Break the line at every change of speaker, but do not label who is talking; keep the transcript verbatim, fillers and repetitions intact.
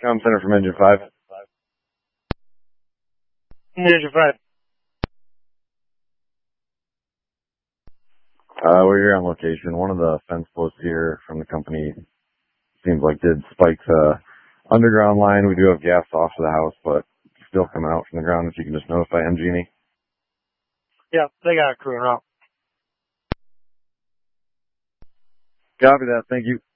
Com Center from Engine five.
Engine five.
Uh, we're here on location. One of the fence posts here from the company seems like did spike the underground line. We do have gas off to the house, but still coming out from the ground. If you can just notify M G and E.
Yeah, they got a crew around.
Copy that. Thank you.